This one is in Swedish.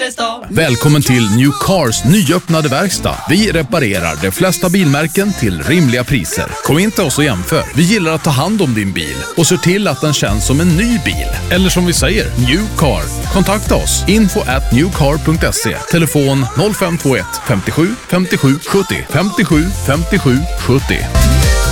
Ingelstad. Välkommen till New Cars nyöppnade verkstad. Vi reparerar de flesta bilmärken till rimliga priser. Kom in till oss och jämför. Vi gillar att ta hand om din bil och ser till att den känns som en ny bil. Eller som vi säger, New Car. Kontakta oss. info@newcar.se. Telefon 0521 57 57 70. 57 57 70.